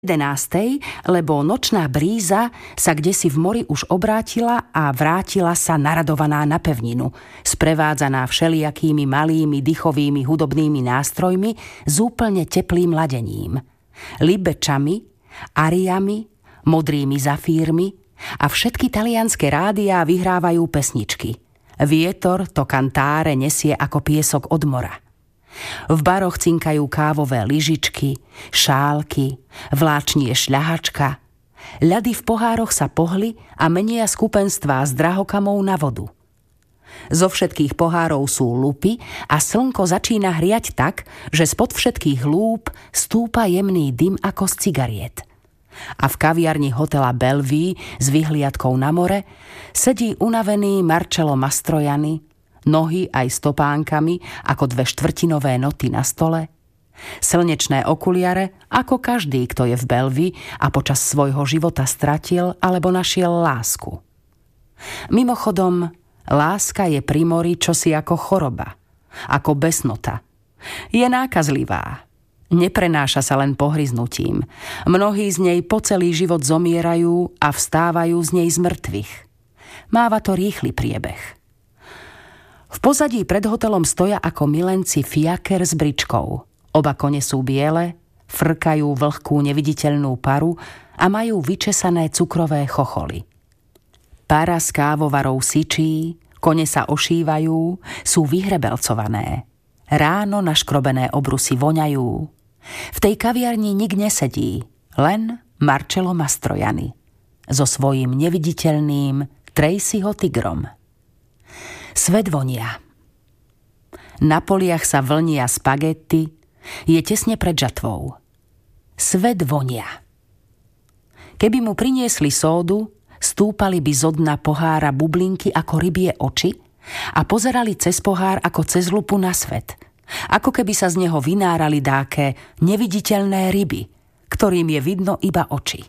11, lebo nočná bríza sa kdesi v mori už obrátila a vrátila sa naradovaná na pevninu, sprevádzaná všelijakými malými dychovými hudobnými nástrojmi s úplne teplým ladením. Libečami, ariami, modrými zafírmi a všetky talianske rádiá vyhrávajú pesničky. Vietor to kantáre nesie ako piesok od mora. V baroch cinkajú kávové lyžičky, šálky, vláčnie šľahačka. Ľady v pohároch sa pohli a menia skupenstvá z drahokamov na vodu. Zo všetkých pohárov sú lupy a slnko začína hriať tak, že spod všetkých lúp stúpa jemný dym ako z cigariet. A v kaviarni hotela Bellevue s vyhliadkou na more sedí unavený Marcello Mastroianni, nohy aj stopánkami ako 2/4 noty na stole, slnečné okuliare ako každý, kto je v Bellevue a počas svojho života stratil alebo našiel lásku. Mimochodom, láska je pri mori čosi ako choroba, ako besnota. Je nákazlivá. Neprenáša sa len pohryznutím. Mnohí z nej po celý život zomierajú a vstávajú z nej z mŕtvych. Máva to rýchly priebeh. V pozadí pred hotelom stoja ako milenci fiaker s bričkou. Oba kone sú biele, frkajú vlhkú neviditeľnú paru a majú vyčesané cukrové chocholy. Para s kávovarou syčí, kone sa ošívajú, sú vyhrebelcované. Ráno naškrobené obrusy voňajú. V tej kaviarni nik nesedí, len Marcello Mastroianni so svojím neviditeľným Tracyho tigrom. Svet vonia. Na poliach sa vlnia spagety, je tesne pred žatvou. Svet vonia. Keby mu priniesli sódu, stúpali by zo dna pohára bublinky ako rybie oči a pozerali cez pohár ako cez lupu na svet. Ako keby sa z neho vynárali dáke neviditeľné ryby, ktorým je vidno iba oči.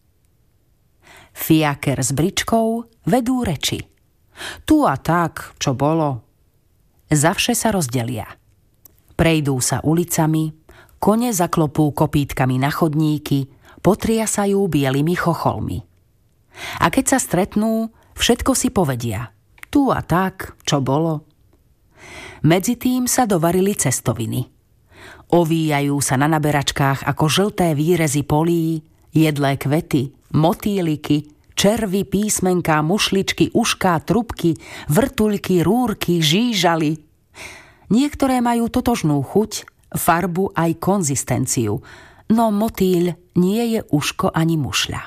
Fiaker s bričkou vedú reči. Tu a tak, čo bolo. Zavše sa rozdelia. Prejdú sa ulicami, kone zaklopú kopítkami na chodníky, potriasajú bielými chocholmi. A keď sa stretnú, všetko si povedia. Tu a tak, čo bolo. Medzi tým sa dovarili cestoviny. Ovíjajú sa na naberačkách ako žlté výrezy polí, jedlé kvety, motýliky, červy, písmenká, mušličky, ušká, trubky, vrtuľky, rúrky, žížaly. Niektoré majú totožnú chuť, farbu aj konzistenciu, no motýľ nie je uško ani mušľa.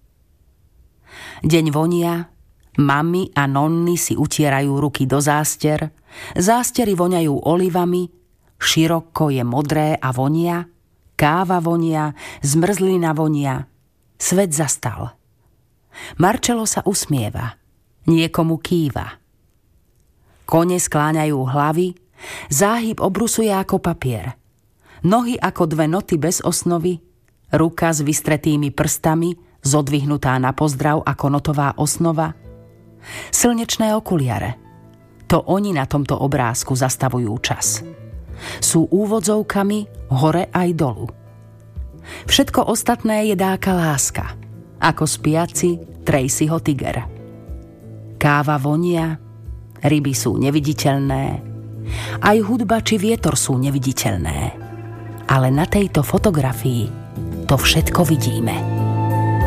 Deň vonia, mami a nonny si utierajú ruky do záster, zástery voňajú olivami, široko je modré a vonia, káva vonia, zmrzlina vonia, svet zastal. Marcello sa usmieva, niekomu kýva. Kone skláňajú hlavy, záhyb obrusuje ako papier. Nohy ako 2 noty bez osnovy, ruka s vystretými prstami, zodvihnutá na pozdrav ako notová osnova. Slnečné okuliare. To oni na tomto obrázku zastavujú čas. Sú úvodzovkami hore aj dolu. Všetko ostatné je dáka láska, ako spiaci Tracyho tiger. Káva vonia, ryby sú neviditeľné, aj hudba či vietor sú neviditeľné. Ale na tejto fotografii to všetko vidíme.